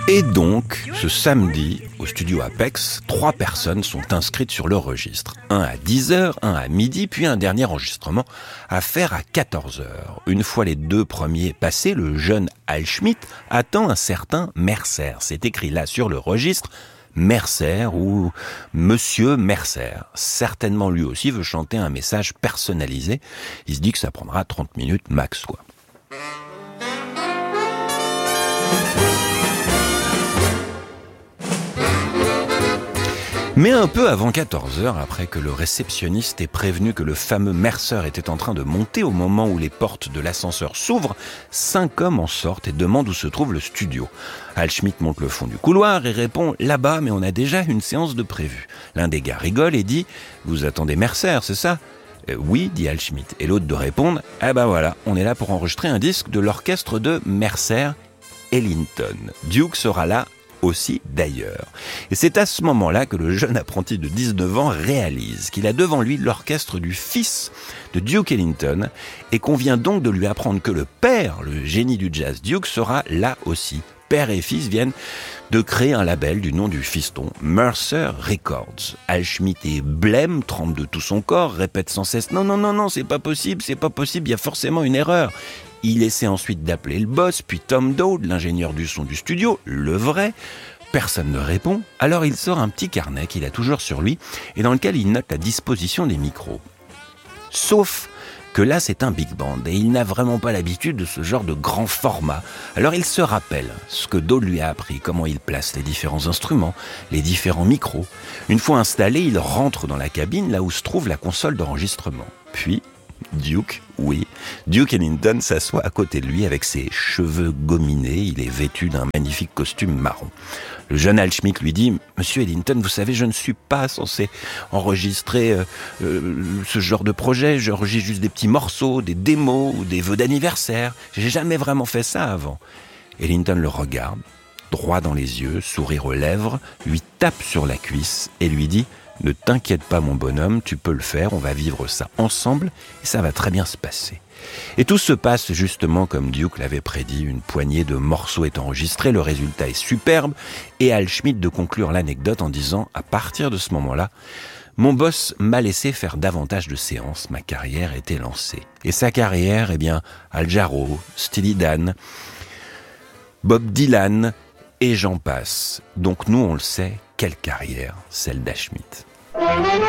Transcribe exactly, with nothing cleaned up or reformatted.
Et donc, ce samedi, au studio Apex, trois personnes sont inscrites sur le registre. Un à dix heures, un à midi, puis un dernier enregistrement à faire à quatorze heures. Une fois les deux premiers passés, le jeune Al Schmitt attend un certain Mercer. C'est écrit là sur le registre, Mercer ou Monsieur Mercer. Certainement lui aussi veut chanter un message personnalisé. Il se dit que ça prendra trente minutes max, quoi. Mais un peu avant quatorze heures, après que le réceptionniste ait prévenu que le fameux Mercer était en train de monter au moment où les portes de l'ascenseur s'ouvrent, cinq hommes en sortent et demandent où se trouve le studio. Al Schmitt monte le fond du couloir et répond « Là-bas, mais on a déjà une séance de prévue ». L'un des gars rigole et dit « Vous attendez Mercer, c'est ça ?» euh, « Oui, dit Al Schmitt. » Et l'autre de répondre « Ah ben voilà, on est là pour enregistrer un disque de l'orchestre de Mercer Ellington. Duke sera là aussi d'ailleurs. » Et c'est à ce moment-là que le jeune apprenti de dix-neuf ans réalise qu'il a devant lui l'orchestre du fils de Duke Ellington et qu'on vient donc de lui apprendre que le père, le génie du jazz Duke, sera là aussi. Père et fils viennent de créer un label du nom du fiston, Mercer Records. Al Schmitt est blême, tremble de tout son corps, répète sans cesse « Non, non, non, non, c'est pas possible, c'est pas possible, il y a forcément une erreur ». Il essaie ensuite d'appeler le boss, puis Tom Dowd, l'ingénieur du son du studio, le vrai. Personne ne répond, alors il sort un petit carnet qu'il a toujours sur lui et dans lequel il note la disposition des micros. Sauf que là, c'est un big band et il n'a vraiment pas l'habitude de ce genre de grand format. Alors il se rappelle ce que Dowd lui a appris, comment il place les différents instruments, les différents micros. Une fois installé, il rentre dans la cabine, là où se trouve la console d'enregistrement. Puis, Duke, oui, Duke Ellington s'assoit à côté de lui avec ses cheveux gominés. Il est vêtu d'un magnifique costume marron. Le jeune Al Schmitt lui dit « Monsieur Ellington, vous savez, je ne suis pas censé enregistrer euh, euh, ce genre de projet. J'enregistre juste des petits morceaux, des démos ou des vœux d'anniversaire. J'ai jamais vraiment fait ça avant. » Ellington le regarde, droit dans les yeux, sourire aux lèvres, lui tape sur la cuisse et lui dit « Ne t'inquiète pas mon bonhomme, tu peux le faire, on va vivre ça ensemble et ça va très bien se passer. » Et tout se passe justement comme Duke l'avait prédit, une poignée de morceaux est enregistrée, le résultat est superbe et Al Schmitt de conclure l'anecdote en disant « À partir de ce moment-là, mon boss m'a laissé faire davantage de séances, ma carrière était lancée. » Et sa carrière, eh bien, Al Jarreau, Steely Dan, Bob Dylan et j'en passe. Donc nous, on le sait, quelle carrière, celle d'Al Schmitt.